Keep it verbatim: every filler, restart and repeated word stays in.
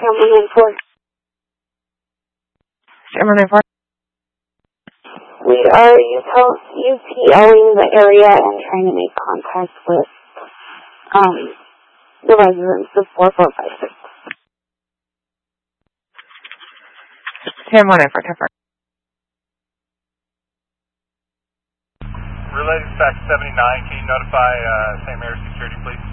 Sam one nine four. Sam one nine four. We are UPLing the area and trying to make contact with um, the residents of four four five six. Sam one nine four, ten four. Relay dispatch seventy-nine, can you notify uh, Saint Mary's Security, please?